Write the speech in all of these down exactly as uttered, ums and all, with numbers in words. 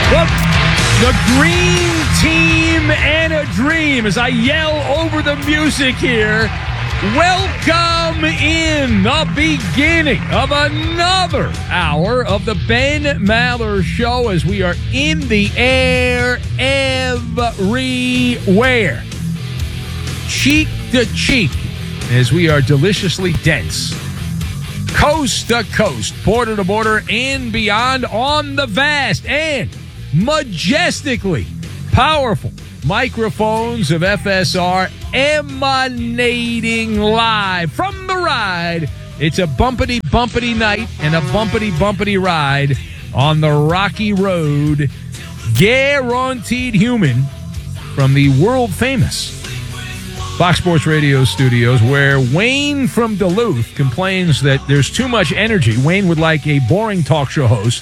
Well, the green team and a dream as I yell over the music here. Welcome in the beginning of another hour of the Ben Maller Show as we are in the air everywhere. Cheek to cheek as we are deliciously dense. Coast to coast, border to border, and beyond on the vast and majestically powerful microphones of F S R emanating live from the ride. It's a bumpity bumpity night and a bumpity bumpity ride on the rocky road. Guaranteed human from the world famous Fox Sports Radio studios, where Wayne from Duluth complains that there's too much energy. Wayne would like a boring talk show host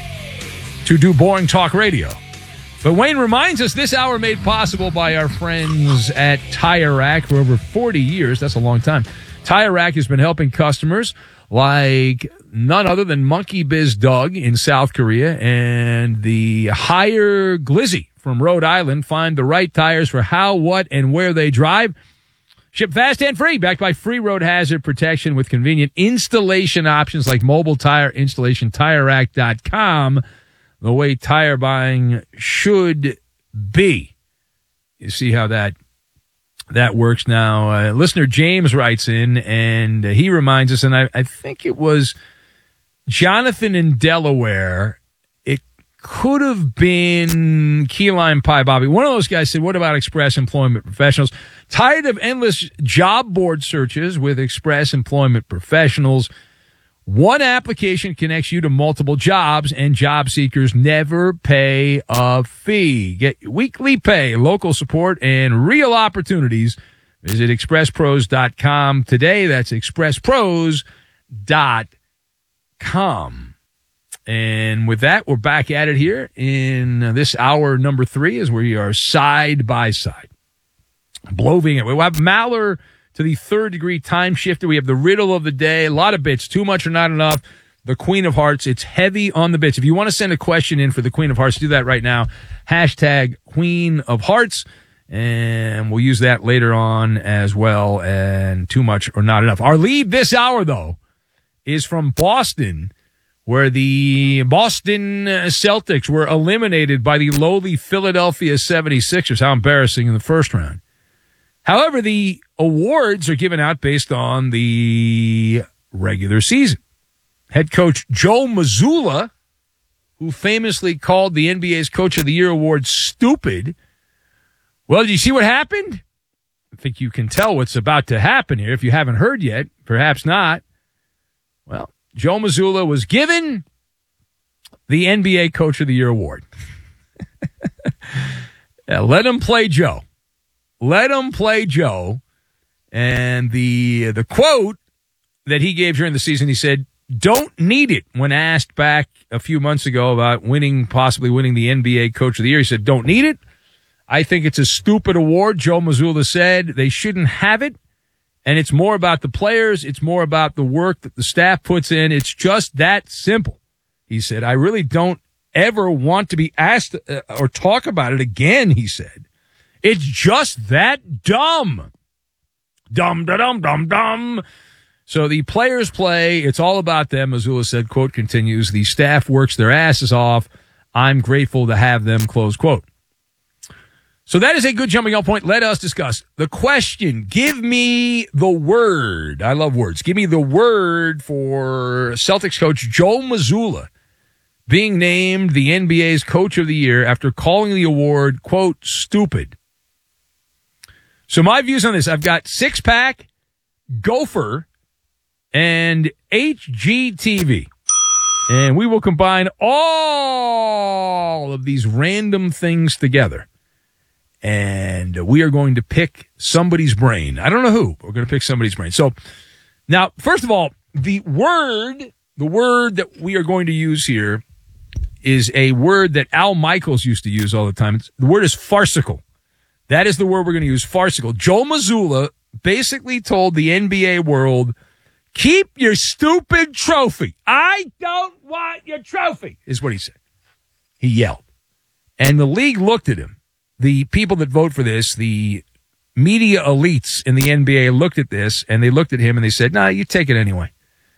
to do boring talk radio. But Wayne reminds us this hour made possible by our friends at Tire Rack for over forty years. That's a long time. Tire Rack has been helping customers like none other than Monkey Biz Doug in South Korea and the Higher Glizzy from Rhode Island find the right tires for how, what, and where they drive. Ship fast and free, backed by free road hazard protection with convenient installation options like mobile tire installation, tire rack dot com. The way tire buying should be. You see how that that works now. Uh, listener James writes in, and uh, he reminds us, and I, I think it was Jonathan in Delaware. It could have been Key Lime Pie Bobby. One of those guys said, what about Express Employment Professionals? Tired of endless job board searches with Express Employment Professionals? One application connects you to multiple jobs, and job seekers never pay a fee. Get weekly pay, local support, and real opportunities. Visit express pros dot com today. That's express pros dot com. And with that, we're back at it here in this hour number three as we are side by side. Bloving it. We have Maller to the third degree time shifter. We have the riddle of the day. A lot of bits. Too much or not enough. The Queen of Hearts. It's heavy on the bits. If you want to send a question in for the Queen of Hearts, do that right now. Hashtag Queen of Hearts. And we'll use that later on as well. And too much or not enough. Our lead this hour, though, is from Boston, where the Boston Celtics were eliminated by the lowly Philadelphia seventy-sixers. How embarrassing in the first round. However, the awards are given out based on the regular season. Head coach Joe Mazzulla, who famously called the N B A's Coach of the Year award stupid. Well, did you see what happened? I think you can tell what's about to happen here. If you haven't heard yet, perhaps not. Well, Joe Mazzulla was given the N B A Coach of the Year award. Yeah, let him play Joe. Let him play Joe. And the the quote that he gave during the season, he said, don't need it, when asked back a few months ago about winning, possibly winning the N B A Coach of the Year. He said, don't need it. I think it's a stupid award. Joe Mazzulla said they shouldn't have it. And it's more about the players. It's more about the work that the staff puts in. It's just that simple. He said, I really don't ever want to be asked uh, or talk about it again, he said. It's just that dumb. Dumb, da, dum, dum, dum. So the players play. It's all about them. Mazzulla said, quote, continues, the staff works their asses off. I'm grateful to have them, close quote. So that is a good jumping off point. Let us discuss the question. Give me the word. I love words. Give me the word for Celtics coach Joe Mazzulla being named the N B A's Coach of the Year after calling the award, quote, stupid. So my views on this, I've got Six Pack, Gopher, and H G T V. And we will combine all of these random things together. And we are going to pick somebody's brain. I don't know who, but we're going to pick somebody's brain. So now, first of all, the word, the word that we are going to use here is a word that Al Michaels used to use all the time. It's, the word is farcical. That is the word we're going to use, farcical. Joe Mazzulla basically told the N B A world, keep your stupid trophy. I don't want your trophy, is what he said. He yelled. And the league looked at him. The people that vote for this, the media elites in the N B A looked at this, and they looked at him and they said, nah, you take it anyway.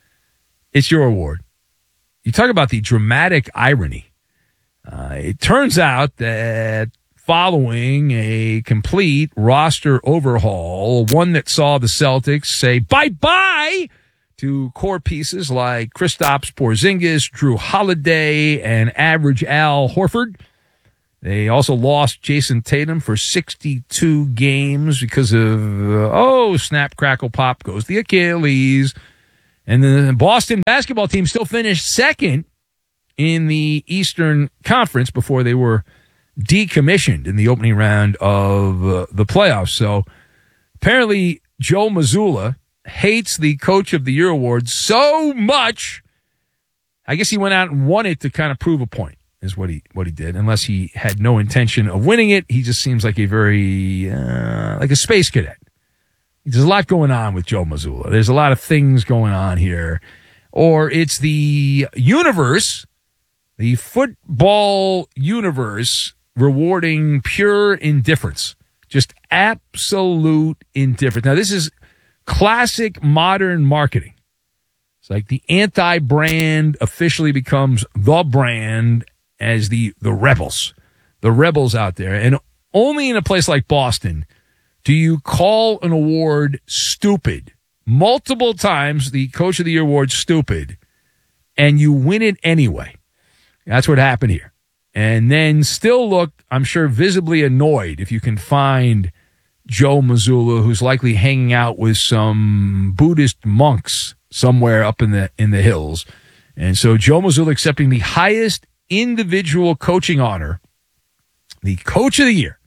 It's your award. You talk about the dramatic irony. Uh, it turns out that following a complete roster overhaul, one that saw the Celtics say bye-bye to core pieces like Kristaps Porzingis, Drew Holiday, and average Al Horford. They also lost Jason Tatum for sixty-two games because of, uh, oh, snap, crackle, pop goes the Achilles. And the Boston basketball team still finished second in the Eastern Conference before they were decommissioned in the opening round of uh, the playoffs. So apparently Joe Mazzulla hates the Coach of the Year award so much, I guess he went out and won it to kind of prove a point, is what he what he did. Unless he had no intention of winning it, he just seems like a very, uh, like a space cadet. There's a lot going on with Joe Mazzulla. There's a lot of things going on here. Or it's the universe, the football universe, rewarding pure indifference. Just absolute indifference. Now, this is classic modern marketing. It's like the anti-brand officially becomes the brand as the, the rebels. The rebels out there. And only in a place like Boston do you call an award stupid. Multiple times the Coach of the Year award stupid, and you win it anyway. That's what happened here. And then still look, I'm sure, visibly annoyed if you can find Joe Mazzulla, who's likely hanging out with some Buddhist monks somewhere up in the in the hills. And so Joe Mazzulla accepting the highest individual coaching honor, the Coach of the Year.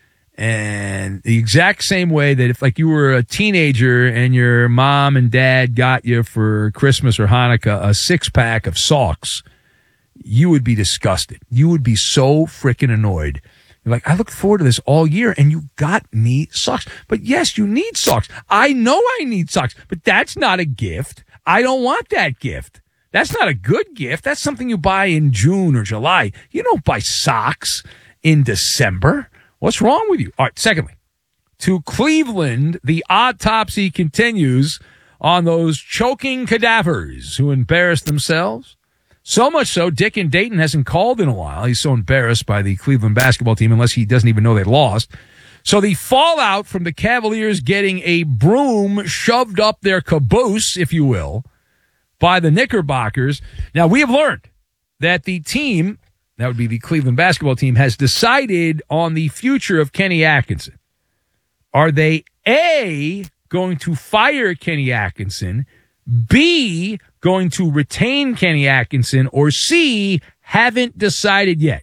And the exact same way that if like you were a teenager and your mom and dad got you for Christmas or Hanukkah a six-pack of socks, you would be disgusted. You would be so freaking annoyed. You're like, I looked forward to this all year, and you got me socks. But yes, you need socks. I know I need socks, but that's not a gift. I don't want that gift. That's not a good gift. That's something you buy in June or July. You don't buy socks in December. What's wrong with you? All right, secondly, to Cleveland, the autopsy continues on those choking cadavers who embarrassed themselves. So much so, Dick in Dayton hasn't called in a while. He's so embarrassed by the Cleveland basketball team, unless he doesn't even know they lost. So the fallout from the Cavaliers getting a broom shoved up their caboose, if you will, by the Knickerbockers. Now, we have learned that the team, that would be the Cleveland basketball team, has decided on the future of Kenny Atkinson. Are they, A, going to fire Kenny Atkinson, B, going to retain Kenny Atkinson, or C, haven't decided yet?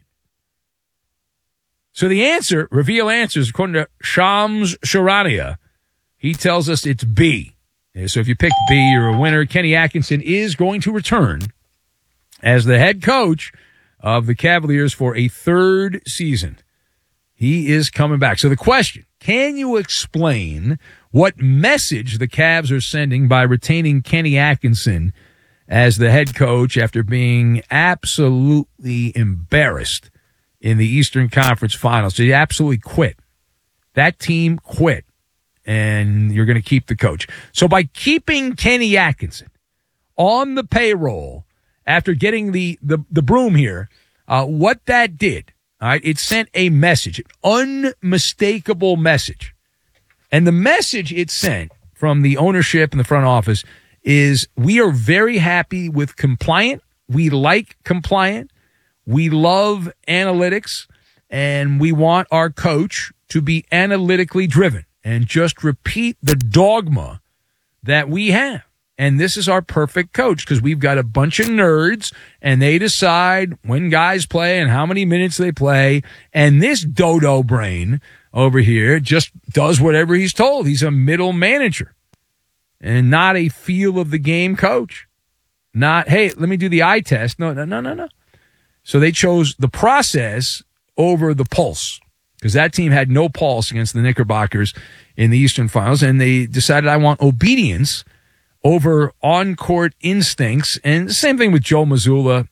So the answer, reveal answers, according to Shams Charania, he tells us it's B. So if you picked B, you're a winner. Kenny Atkinson is going to return as the head coach of the Cavaliers for a third season. He is coming back. So the question, can you explain what message the Cavs are sending by retaining Kenny Atkinson as the head coach after being absolutely embarrassed in the Eastern Conference Finals? So he absolutely quit. That team quit, and you're going to keep the coach. So by keeping Kenny Atkinson on the payroll after getting the, the, the broom here, uh, what that did, all right, it sent a message, an unmistakable message. And the message it sent from the ownership and the front office is, we are very happy with compliant. We like compliant. We love analytics, and we want our coach to be analytically driven and just repeat the dogma that we have. And this is our perfect coach, because we've got a bunch of nerds, and they decide when guys play and how many minutes they play. And this dodo brain over here just does whatever he's told. He's a middle manager and not a feel of the game coach. Not, hey, let me do the eye test. No, no, no, no, no. So they chose the process over the pulse, because that team had no pulse against the Knickerbockers in the Eastern Finals. And they decided, I want obedience over on-court instincts. And the same thing with Joe Mazzulla.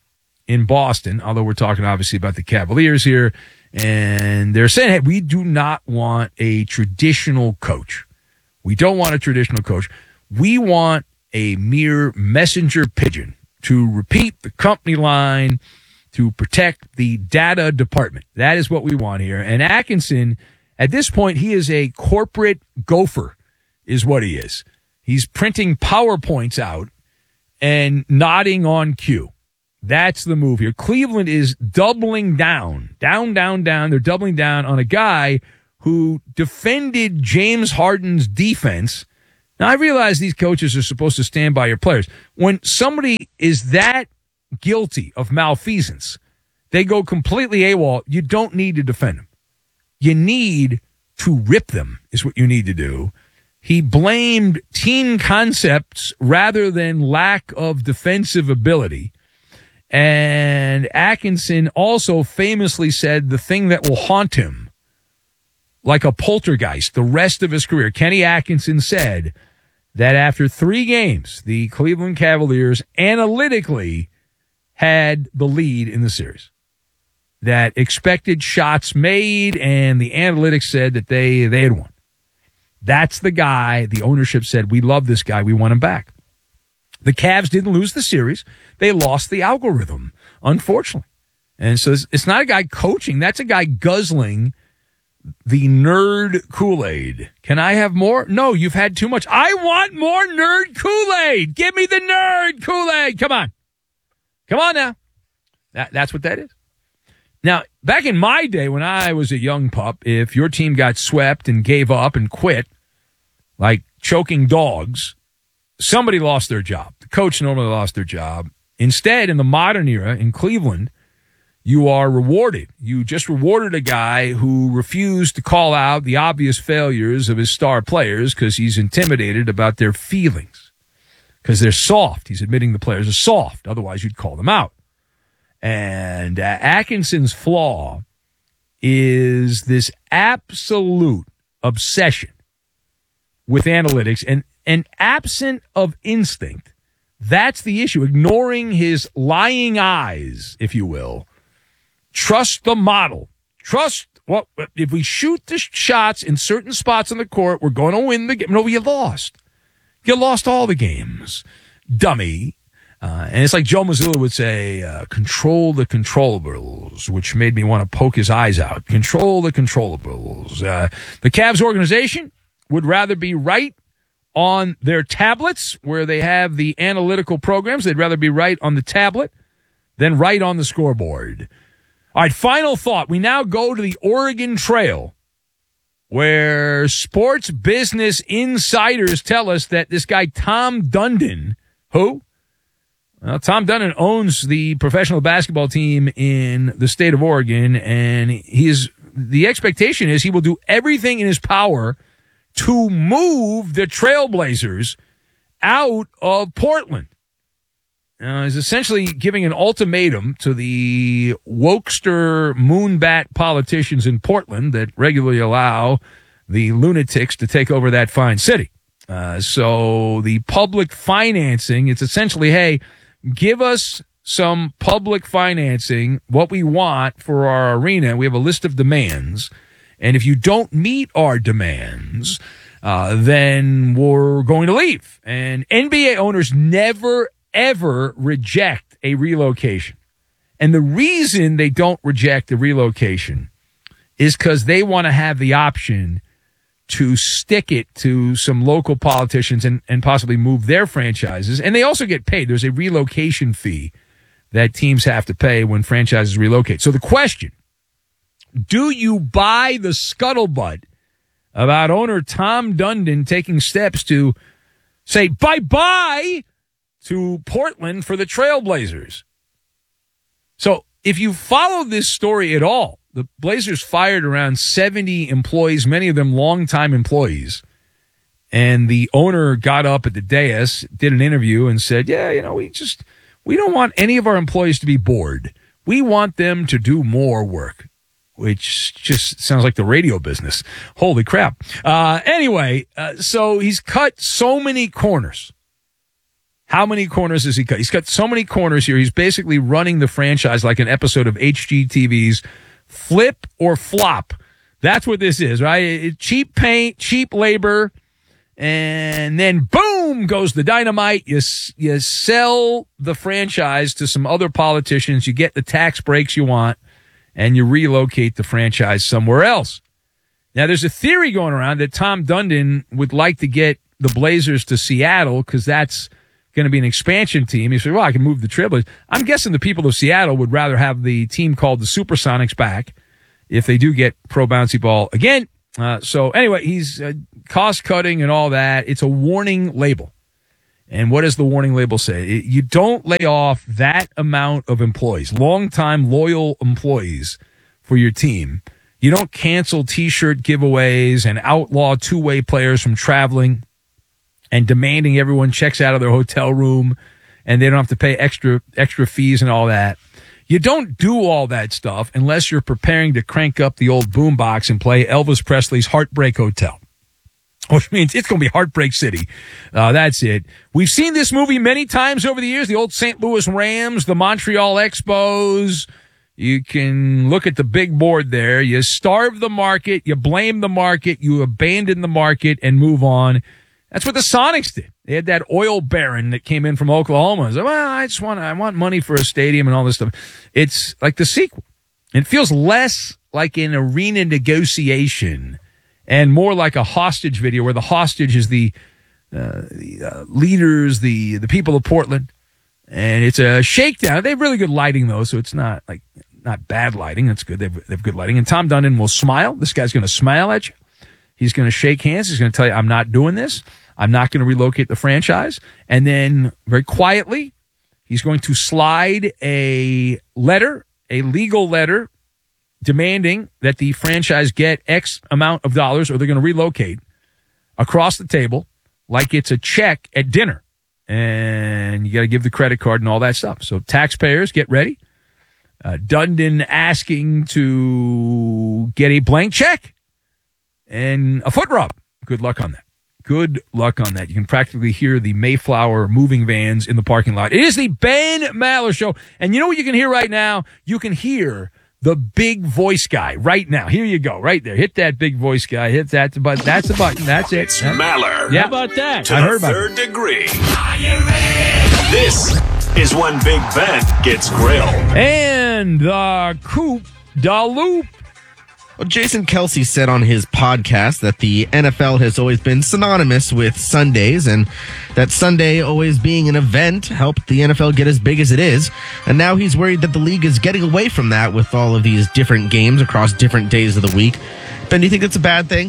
in Boston, although we're talking obviously about the Cavaliers here, and they're saying, hey, we do not want a traditional coach. We don't want a traditional coach. We want a mere messenger pigeon to repeat the company line, to protect the data department. That is what we want here. And Atkinson, at this point, he is a corporate gopher, is what he is. He's printing PowerPoints out and nodding on cue. That's the move here. Cleveland is doubling down, down, down, down. They're doubling down on a guy who defended James Harden's defense. Now, I realize these coaches are supposed to stand by your players. When somebody is that guilty of malfeasance, they go completely AWOL. You don't need to defend them. You need to rip them, is what you need to do. He blamed team concepts rather than lack of defensive ability. And Atkinson also famously said the thing that will haunt him like a poltergeist the rest of his career. Kenny Atkinson said that after three games, the Cleveland Cavaliers analytically had the lead in the series. That expected shots made, and the analytics said that they, they had won. That's the guy the ownership said, we love this guy, we want him back. The Cavs didn't lose the series. They lost the algorithm, unfortunately. And so it's, it's not a guy coaching. That's a guy guzzling the nerd Kool-Aid. Can I have more? No, you've had too much. I want more nerd Kool-Aid. Give me the nerd Kool-Aid. Come on. Come on now. That, that's what that is. Now, back in my day when I was a young pup, if your team got swept and gave up and quit, like choking dogs, somebody lost their job. The coach normally lost their job. Instead, in the modern era in Cleveland, you are rewarded. You just rewarded a guy who refused to call out the obvious failures of his star players because he's intimidated about their feelings, because they're soft. He's admitting the players are soft. Otherwise, you'd call them out. And uh, Atkinson's flaw is this absolute obsession with analytics, and, and absent of instinct. That's the issue. Ignoring his lying eyes, if you will. Trust the model. Trust what well, if we shoot the shots in certain spots on the court, we're going to win the game. No, you lost. You lost all the games, dummy. Uh, and it's like Joe Mazzulla would say, uh, control the controllables, which made me want to poke his eyes out. Control the controllables. Uh, the Cavs organization would rather be right on their tablets where they have the analytical programs. They'd rather be right on the tablet than right on the scoreboard. All right, final thought. We now go to the Oregon Trail, where sports business insiders tell us that this guy Tom Dundon, who? Well, Tom Dundon owns the professional basketball team in the state of Oregon, and he is, the expectation is he will do everything in his power to move the Trailblazers out of Portland. Now, he's essentially giving an ultimatum to the wokester moonbat politicians in Portland that regularly allow the lunatics to take over that fine city. Uh, so the public financing, it's essentially, hey, give us some public financing, what we want for our arena. We have a list of demands. And if you don't meet our demands, uh, then we're going to leave. And N B A owners never, ever reject a relocation. And the reason they don't reject the relocation is because they want to have the option to stick it to some local politicians and, and possibly move their franchises. And they also get paid. There's a relocation fee that teams have to pay when franchises relocate. So the question, do you buy the scuttlebutt about owner Tom Dundon taking steps to say bye-bye to Portland for the Trailblazers? So if you follow this story at all, the Blazers fired around seventy employees, many of them longtime employees. And the owner got up at the dais, did an interview, and said, yeah, you know, we just, we don't want any of our employees to be bored. We want them to do more work, which just sounds like the radio business. Holy crap. Uh, anyway, uh, so he's cut so many corners. How many corners has he cut? He's got so many corners here. He's basically running the franchise like an episode of H G T V's Flip or Flop. That's what this is, right? Cheap paint, cheap labor, and then boom goes the dynamite. You, you sell the franchise to some other politicians. You get the tax breaks you want, and you relocate the franchise somewhere else. Now, there's a theory going around that Tom Dundon would like to get the Blazers to Seattle because that's going to be an expansion team. He said, well, I can move the Trailblazers. I'm guessing the people of Seattle would rather have the team called the Supersonics back if they do get pro bouncy ball again. Uh, so anyway, he's uh, cost cutting and all that. It's a warning label. And what does the warning label say? It, you don't lay off that amount of employees, longtime loyal employees for your team. You don't cancel T-shirt giveaways and outlaw two-way players from traveling and demanding everyone checks out of their hotel room and they don't have to pay extra extra fees and all that. You don't do all that stuff unless you're preparing to crank up the old boombox and play Elvis Presley's Heartbreak Hotel, which means it's going to be Heartbreak City. Uh, that's it. We've seen this movie many times over the years, the old Saint Louis Rams, the Montreal Expos. You can look at the big board there. You starve the market, you blame the market, you abandon the market and move on. That's what the Sonics did. They had that oil baron that came in from Oklahoma and said, well, I just want, I want money for a stadium and all this stuff. It's like the sequel. It feels less like an arena negotiation and more like a hostage video where the hostage is the, uh, the uh, leaders, the, the people of Portland. And it's a shakedown. They have really good lighting, though, so it's not like not bad lighting. That's good. They have, they have good lighting. And Tom Dundon will smile. This guy's going to smile at you. He's going to shake hands. He's going to tell you, I'm not doing this. I'm not going to relocate the franchise. And then very quietly, he's going to slide a letter, a legal letter, demanding that the franchise get X amount of dollars or they're going to relocate across the table like it's a check at dinner. And you got to give the credit card and all that stuff. So taxpayers, get ready. Uh, Dundon asking to get a blank check and a foot rub. Good luck on that. Good luck on that. You can practically hear the Mayflower moving vans in the parking lot. It is the Ben Maller Show. And you know what you can hear right now? You can hear the big voice guy right now. Here you go, right there. Hit that big voice guy. Hit that button. That's the button. That's it. It's Maller. Yeah. How about that? To I the heard about third it. degree. This is when Big Ben gets grilled. And the Coop da Loop. Well, Jason Kelce said on his podcast that the N F L has always been synonymous with Sundays and that Sunday always being an event helped the N F L get as big as it is. And now he's worried that the league is getting away from that with all of these different games across different days of the week. Ben, do you think that's a bad thing?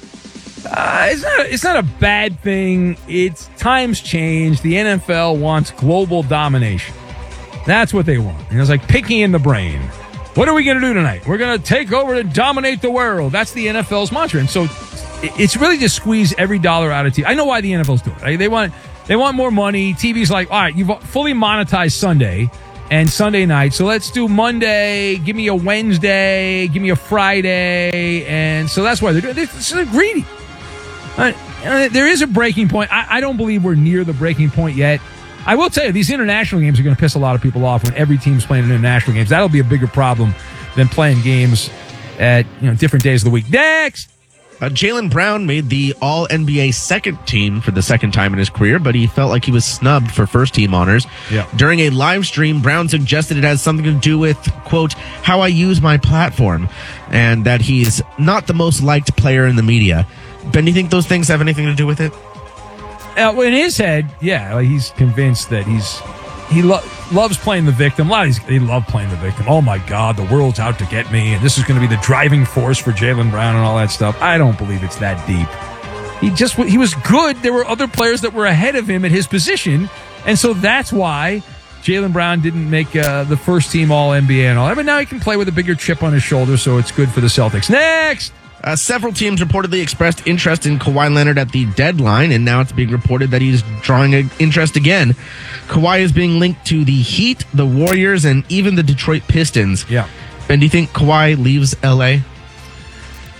Uh, it's not. It's not a bad thing. It's times change. The N F L wants global domination. That's what they want. And it's like picking in the brain. What are we going to do tonight? We're going to take over and dominate the world. That's the N F L's mantra. And so it's really to squeeze every dollar out of T V. I know why the N F L's doing it. Right? They want they want more money. T V's like, all right, you've fully monetized Sunday and Sunday night. So let's do Monday. Give me a Wednesday. Give me a Friday. And so that's why they're doing it. They're, they're greedy. Uh, there is a breaking point. I, I don't believe we're near the breaking point yet. I will tell you, these international games are going to piss a lot of people off when every team's playing international games. That'll be a bigger problem than playing games at you know different days of the week. Next! Uh, Jaylen Brown made the All N B A second team for the second time in his career, but he felt like he was snubbed for first team honors. Yeah. During a live stream, Brown suggested it has something to do with, quote, how I use my platform, and that he's not the most liked player in the media. Ben, do you think those things have anything to do with it? Uh, in his head, yeah, like he's convinced that he's he lo- loves playing the victim. A lot of these, they love playing the victim. Oh my God, the world's out to get me, and this is going to be the driving force for Jaylen Brown and all that stuff. I don't believe it's that deep. He just he was good. There were other players that were ahead of him at his position, and so that's why Jaylen Brown didn't make uh, the first team All N B A and all that. But now he can play with a bigger chip on his shoulder, so it's good for the Celtics. Next. Uh, several teams reportedly expressed interest in Kawhi Leonard at the deadline, and now it's being reported that he's drawing an interest again. Kawhi is being linked to the Heat, the Warriors, and even the Detroit Pistons. Yeah. Ben, do you think Kawhi leaves L A?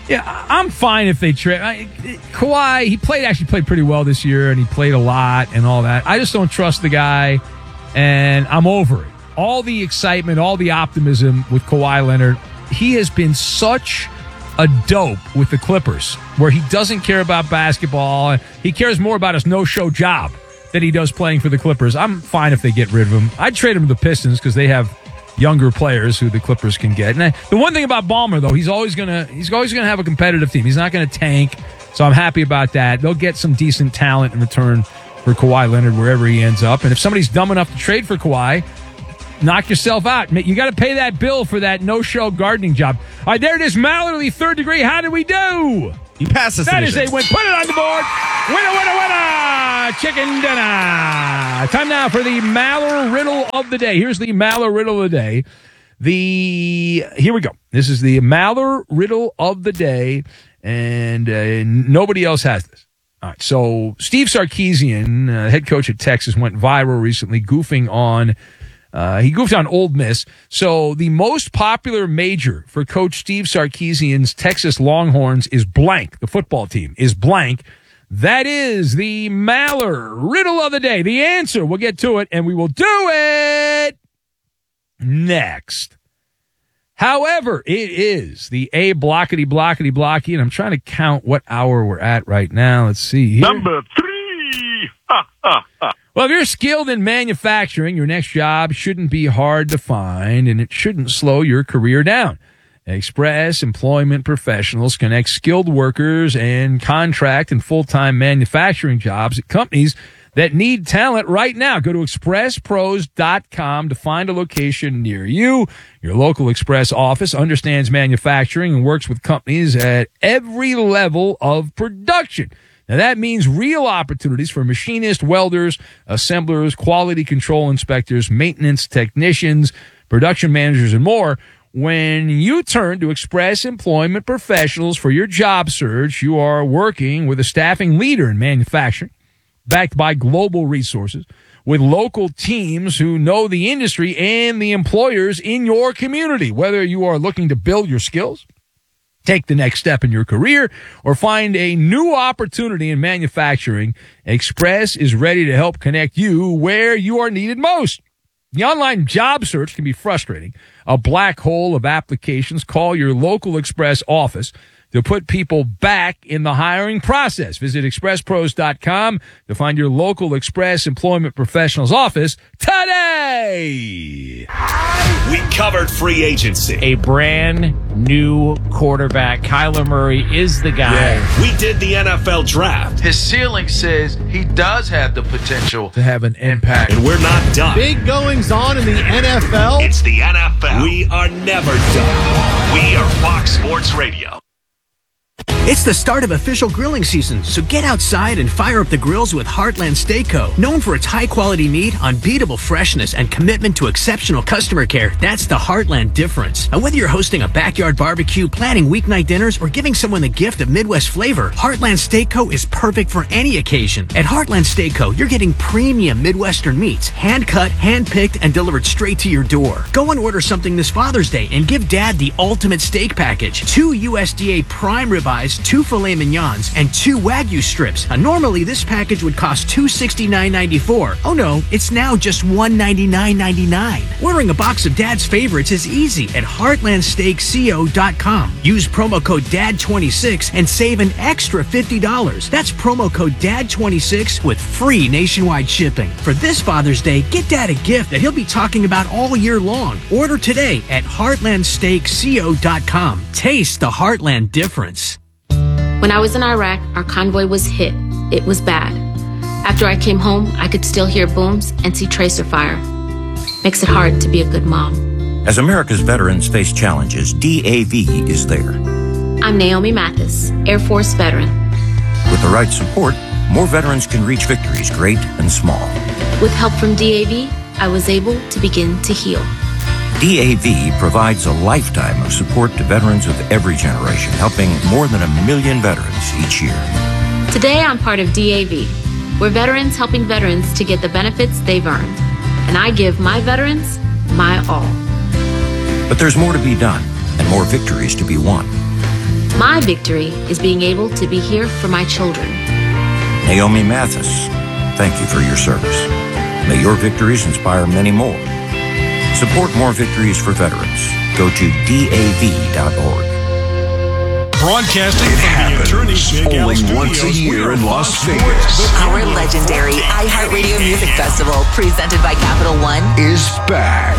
Yeah, I'm fine if they trade. Kawhi, he played actually played pretty well this year, and he played a lot and all that. I just don't trust the guy, and I'm over it. All the excitement, all the optimism with Kawhi Leonard. He has been such a dope with the Clippers, where he doesn't care about basketball. He cares more about his no-show job than he does playing for the Clippers. I'm fine if they get rid of him. I'd trade him to the Pistons because they have younger players who the Clippers can get. And I, the one thing about Ballmer, though, he's always gonna he's always gonna have a competitive team. He's not gonna tank, so I'm happy about that. They'll get some decent talent in return for Kawhi Leonard wherever he ends up. And if somebody's dumb enough to trade for Kawhi, knock yourself out. You got to pay that bill for that no-show gardening job. All right, there it is. Mallerly, third degree. How did we do? You passed the That is a win. Put it on the board. Winner, winner, winner. Chicken dinner. Time now for the Maller riddle of the day. Here's the Maller riddle of the day. The Here we go. This is the Maller riddle of the day, and uh, nobody else has this. All right, so Steve Sarkisian, uh, head coach at Texas, went viral recently, goofing on Uh, he goofed on Ole Miss. So the most popular major for Coach Steve Sarkisian's Texas Longhorns is blank. The football team is blank. That is the Maller riddle of the day. The answer, we'll get to it, and we will do it next. However, it is the A blockety blockety blocky, and I'm trying to count what hour we're at right now. Let's see here. Number three. Ha, ha, ha. Well, if you're skilled in manufacturing, your next job shouldn't be hard to find, and it shouldn't slow your career down. Express Employment Professionals connect skilled workers and contract and full-time manufacturing jobs at companies that need talent right now. Go to express pros dot com to find a location near you. Your local Express office understands manufacturing and works with companies at every level of production. Now, that means real opportunities for machinists, welders, assemblers, quality control inspectors, maintenance technicians, production managers, and more. When you turn to Express Employment Professionals for your job search, you are working with a staffing leader in manufacturing, backed by global resources, with local teams who know the industry and the employers in your community. Whether you are looking to build your skills, take the next step in your career, or find a new opportunity in manufacturing, Express is ready to help connect you where you are needed most. The online job search can be frustrating, a black hole of applications. Call your local Express office to put people back in the hiring process. Visit express pros dot com to find your local Express Employment Professionals office today. We covered free agency. A brand new quarterback. Kyler Murray is the guy. Yeah. We did the N F L draft. His ceiling says he does have the potential To have an impact. And we're not done. Big goings on in the N F L. It's the N F L. We are never done. We are Fox Sports Radio. It's the start of official grilling season, so get outside and fire up the grills with Heartland Steak Co. Known for its high-quality meat, unbeatable freshness, and commitment to exceptional customer care, that's the Heartland difference. And whether you're hosting a backyard barbecue, planning weeknight dinners, or giving someone the gift of Midwest flavor, Heartland Steak Co. is perfect for any occasion. At Heartland Steak Co., you're getting premium Midwestern meats, hand-cut, hand-picked, and delivered straight to your door. Go and order something this Father's Day and give Dad the ultimate steak package. Two U S D A prime ribeyes, two filet mignons, and two Wagyu strips. Now, normally, this package would cost two hundred sixty-nine dollars and ninety-four cents. Oh no, it's now just one hundred ninety-nine dollars and ninety-nine cents. Ordering a box of Dad's favorites is easy at heartland steak co dot com. Use promo code D A D twenty-six and save an extra fifty dollars. That's promo code D A D twenty-six with free nationwide shipping. For this Father's Day, get Dad a gift that he'll be talking about all year long. Order today at heartland steak co dot com. Taste the Heartland difference. When I was in Iraq, our convoy was hit. It was bad. After I came home, I could still hear booms and see tracer fire. Makes it hard to be a good mom. As America's veterans face challenges, D A V is there. I'm Naomi Mathis, Air Force veteran. With the right support, more veterans can reach victories great and small. With help from D A V, I was able to begin to heal. D A V provides a lifetime of support to veterans of every generation, helping more than a million veterans each year. Today, I'm part of D A V. We're veterans helping veterans to get the benefits they've earned. And I give my veterans my all. But there's more to be done and more victories to be won. My victory is being able to be here for my children. Naomi Mathis, thank you for your service. May your victories inspire many more. Support more victories for veterans. Go to D A V dot org. Broadcasting It from happens the Attorney Big Al only Studios, once a year we are in Las Fox Vegas. Sports. Our legendary iHeartRadio Music Festival, presented by Capital One, Is back.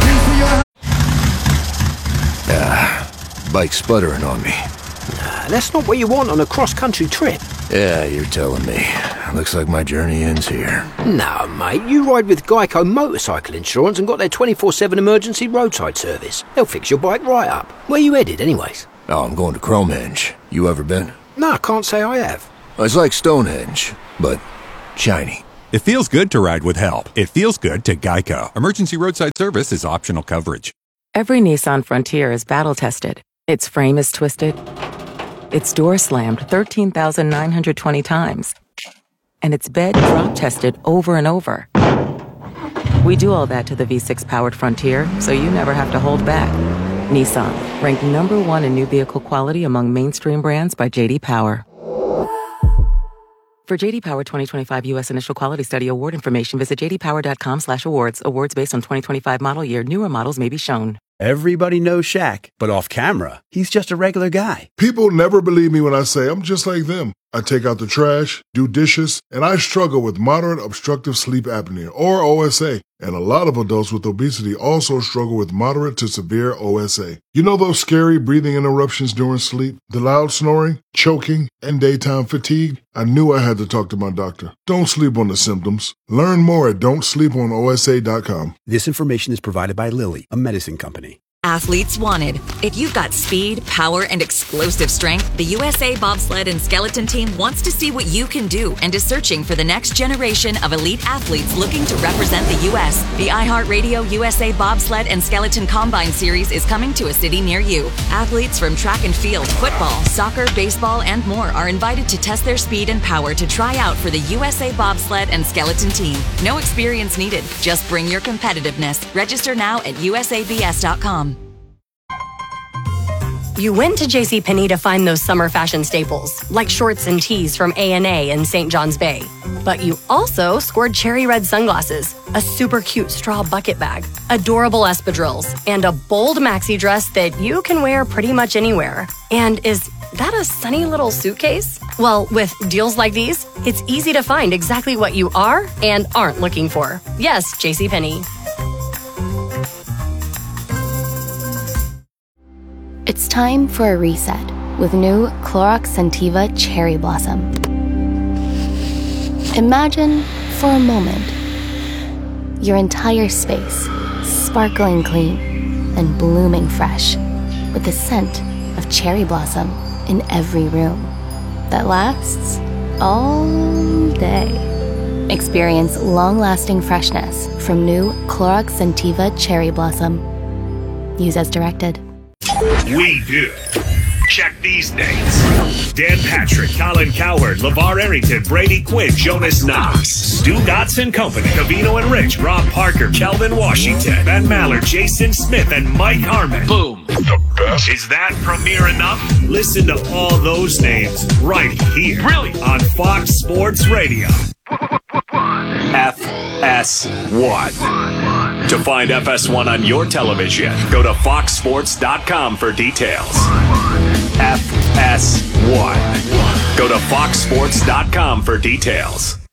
Ah, bike sputtering on me. Nah, that's not what you want on a cross-country trip. Yeah, you're telling me. Looks like my journey ends here. No, mate, you ride with Geico Motorcycle Insurance and got their twenty-four seven emergency roadside service. They'll fix your bike right up. Where you headed, anyways? Oh, I'm going to Cromehenge. You ever been? No, I can't say I have. It's like Stonehenge, but shiny. It feels good to ride with help. It feels good to Geico. Emergency roadside service is optional coverage. Every Nissan Frontier is battle-tested. Its frame is twisted. Its door slammed thirteen thousand nine hundred twenty times. And its bed drop-tested over and over. We do all that to the V six powered Frontier, so you never have to hold back. Nissan, ranked number one in new vehicle quality among mainstream brands by J D Power. For J D Power twenty twenty-five U S Initial Quality Study Award information, visit j d power dot com slash awards. Awards based on twenty twenty-five model year. Newer models may be shown. Everybody knows Shaq, but off camera, he's just a regular guy. People never believe me when I say I'm just like them. I take out the trash, do dishes, and I struggle with moderate obstructive sleep apnea, or O S A. And a lot of adults with obesity also struggle with moderate to severe O S A. You know those scary breathing interruptions during sleep, the loud snoring, choking, and daytime fatigue? I knew I had to talk to my doctor. Don't sleep on the symptoms. Learn more at don't sleep on O S A dot com. This information is provided by Lilly, a medicine company. Athletes wanted. If you've got speed, power, and explosive strength, the U S A Bobsled and Skeleton Team wants to see what you can do and is searching for the next generation of elite athletes looking to represent the U S. The iHeartRadio U S A Bobsled and Skeleton Combine Series is coming to a city near you. Athletes from track and field, football, soccer, baseball, and more are invited to test their speed and power to try out for the U S A Bobsled and Skeleton Team. No experience needed. Just bring your competitiveness. Register now at U S A B S dot com. You went to JCPenney to find those summer fashion staples, like shorts and tees from A and A in Saint John's Bay. But you also scored cherry red sunglasses, a super cute straw bucket bag, adorable espadrilles, and a bold maxi dress that you can wear pretty much anywhere. And is that a sunny little suitcase? Well, with deals like these, it's easy to find exactly what you are and aren't looking for. Yes, JCPenney. It's time for a reset with new Clorox Scentiva Cherry Blossom. Imagine, for a moment, your entire space sparkling clean and blooming fresh with the scent of cherry blossom in every room that lasts all day. Experience long-lasting freshness from new Clorox Scentiva Cherry Blossom. Use as directed. We do. Check these names. Dan Patrick, Colin Cowherd, LeVar Arrington, Brady Quinn, Jonas Knox, Stu Dotson Company, Cavino and Rich, Rob Parker, Kelvin Washington, Ben Maller, Jason Smith, and Mike Harmon. Boom. The best. Is that premiere enough? Listen to all those names right here. Really? On Fox Sports Radio. F S one. To find F S one on your television, go to fox sports dot com for details. F S one. Go to fox sports dot com for details.